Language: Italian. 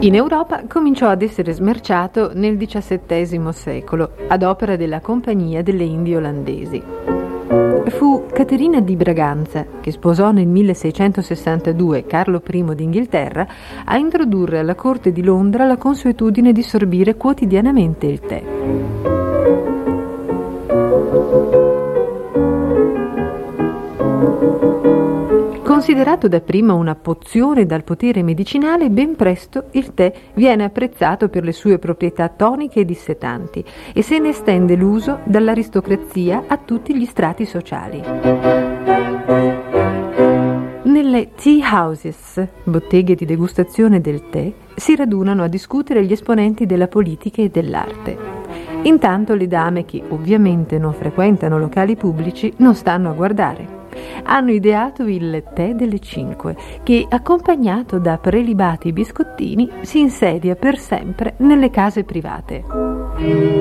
In Europa cominciò ad essere smerciato nel XVII secolo, ad opera della Compagnia delle Indie Olandesi. Fu Caterina di Braganza, che sposò nel 1662 Carlo I d'Inghilterra, a introdurre alla corte di Londra la consuetudine di sorbire quotidianamente il tè. Considerato dapprima una pozione dal potere medicinale, ben presto il tè viene apprezzato per le sue proprietà toniche e dissetanti e se ne estende l'uso dall'aristocrazia a tutti gli strati sociali. Nelle tea houses, botteghe di degustazione del tè, si radunano a discutere gli esponenti della politica e dell'arte. Intanto le dame, che ovviamente non frequentano locali pubblici, non stanno a guardare. Hanno ideato il tè delle 5, che, accompagnato da prelibati biscottini, si insedia per sempre nelle case private.